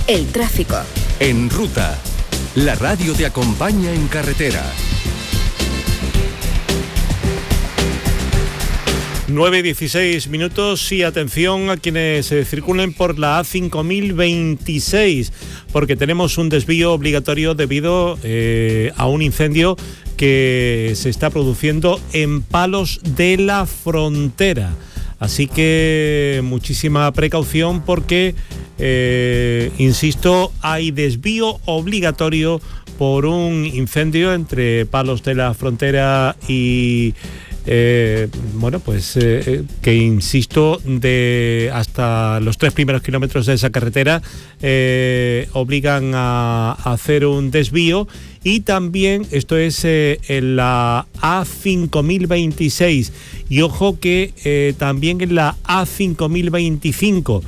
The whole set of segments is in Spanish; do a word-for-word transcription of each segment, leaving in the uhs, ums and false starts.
El tráfico. En Ruta, la radio te acompaña en carretera. nueve y dieciséis minutos y atención a quienes eh, circulen por la A cinco mil veintiséis, porque tenemos un desvío obligatorio debido eh, a un incendio que se está produciendo en Palos de la Frontera. Así que muchísima precaución porque, eh, insisto, hay desvío obligatorio por un incendio entre Palos de la Frontera y... Eh, bueno, pues eh, que insisto, de hasta los tres primeros kilómetros de esa carretera eh, obligan a, a hacer un desvío. Y también esto es eh, en la A cinco mil veintiséis, y ojo que eh, también en la A cinco mil veinticinco,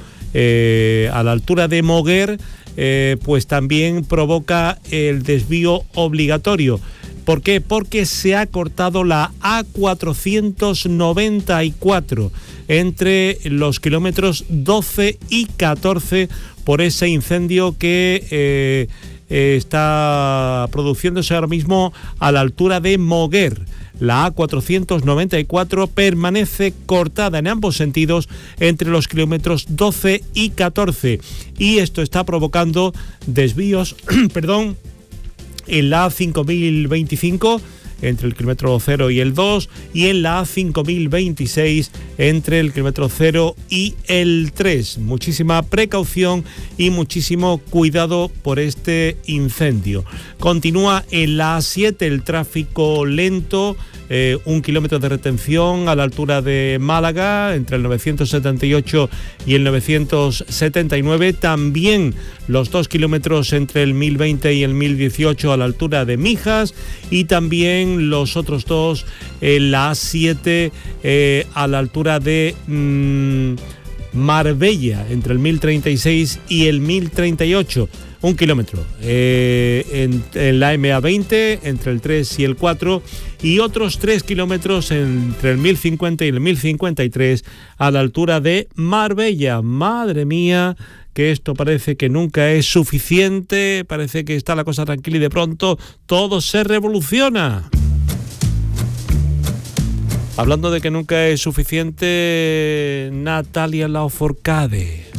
eh, a la altura de Moguer, eh, pues también provoca el desvío obligatorio. ¿Por qué? Porque se ha cortado la A cuatrocientos noventa y cuatro entre los kilómetros doce y catorce por ese incendio que eh, eh, está produciéndose ahora mismo a la altura de Moguer. La A cuatrocientos noventa y cuatro permanece cortada en ambos sentidos entre los kilómetros doce y catorce, y esto está provocando desvíos, perdón, en la A cinco mil veinticinco entre el kilómetro cero y el dos, y en la A cinco mil veintiséis entre el kilómetro cero y el tres. Muchísima precaución y muchísimo cuidado por este incendio. Continúa en la A siete el tráfico lento, eh, un kilómetro de retención a la altura de Málaga, entre el novecientos setenta y ocho y el novecientos setenta y nueve. También los dos kilómetros entre el mil veinte y el mil dieciocho a la altura de Mijas, y también los otros dos en la A siete eh, a la altura de mmm, Marbella, entre el mil treinta y seis y el mil treinta y ocho. Un kilómetro eh, en, en la M A veinte entre el tres y el cuatro, y otros tres kilómetros entre el mil cincuenta y el mil cincuenta y tres a la altura de Marbella. Madre mía, que esto parece que nunca es suficiente, parece que está la cosa tranquila y de pronto todo se revoluciona. Hablando de que nunca es suficiente, Natalia Lafourcade.